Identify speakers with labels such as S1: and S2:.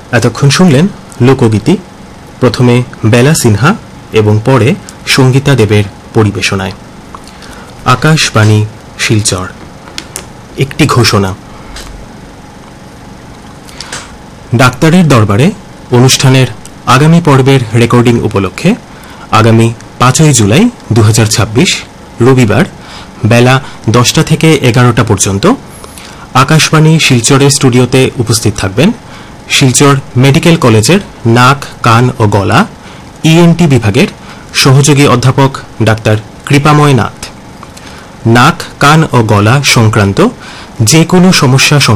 S1: এতক্ষণ শুনলেন লোকগীতি, প্রথমে বেলা সিনহা এবং পরে সঙ্গীতা দেবের পরিবেশনায়। আকাশবাণী শিলচর। একটি ঘোষণা। ডাক্তারের দরবারে অনুষ্ঠানের আগামী পর্বের রেকর্ডিং উপলক্ষে আগামী 5 জুলাই 2026 রবিবার বেলা 10টা থেকে 11টা পর্যন্ত আকাশবাণী শিলচরের স্টুডিওতে উপস্থিত থাকবেন শিলচর মেডিকেল কলেজের নাক, কান ও গলা ইএনটি বিভাগের সহযোগী অধ্যাপক ডাক্তার কৃপাময় নাথ। নাক, কান ও গলা সংক্রান্ত যে কোনো সমস্যা